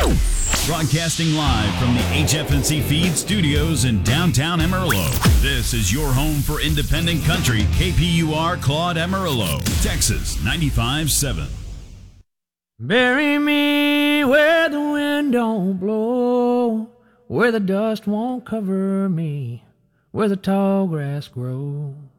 Broadcasting live from the HFNC Feed Studios in downtown Amarillo. This is your home for independent country, KPUR Claude Amarillo, Texas 95.7. Bury me where the wind don't blow, where the dust won't cover me, where the tall grass grows.